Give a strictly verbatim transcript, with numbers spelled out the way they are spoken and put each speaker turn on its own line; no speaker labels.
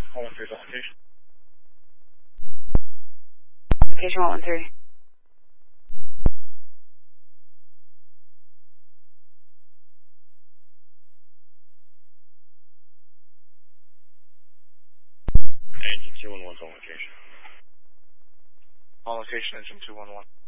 All one three is on location.
Location one one three.
Engine two one one's on location.
On location, engine two one one.